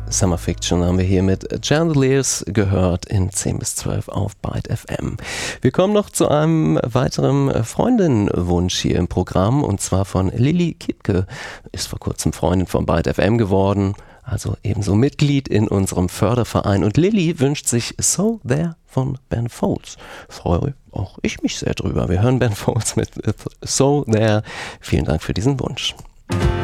Summer Fiction haben wir hier mit Chandeliers gehört in 10 bis 12 auf Byte FM. Wir kommen noch zu einem weiteren Freundinnenwunsch hier im Programm, und zwar von Lilly Kipke. Ist vor kurzem Freundin von Byte FM geworden, also ebenso Mitglied in unserem Förderverein. Und Lilly wünscht sich So There von Ben Folds. Freue auch ich mich sehr drüber. Wir hören Ben Folds mit So There. Vielen Dank für diesen Wunsch.